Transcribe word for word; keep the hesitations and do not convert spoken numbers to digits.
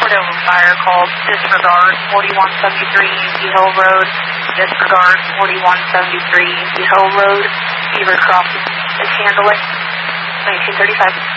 report over fire called disregard forty-one seventy-three Yankee Hill Road. Disregard forty-one seventy-three Yankee Hill Road. Beaver Crossing is handling. nineteen thirty-five.